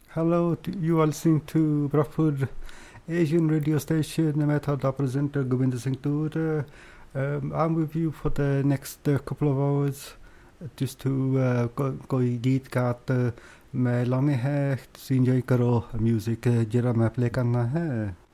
Hello, you are listening to Bradford Asian radio station. मैं था presenter Govind Singh Toor. I'm with you for the next couple of hours just to कोई गीत गात मैं लाने हैं, enjoy करो music जरा मैं play करना है.